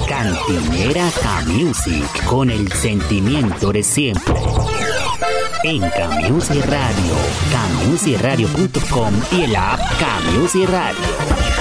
Cantinera K-Music, con el sentimiento de siempre. En K-Music Radio, kmusicradio.com y el app K-Music Radio.